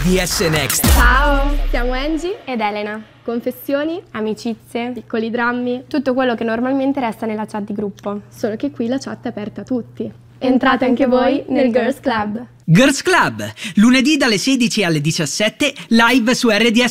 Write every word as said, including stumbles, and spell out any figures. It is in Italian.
D S Next. Ciao, siamo Angie ed Elena. Confessioni, Amicizie, piccoli drammi, tutto quello che normalmente resta nella chat di gruppo. Solo che qui la chat è aperta a tutti. Entrate anche voi nel Girls Club. Girls Club, lunedì dalle sedici alle diciassette, live su R D S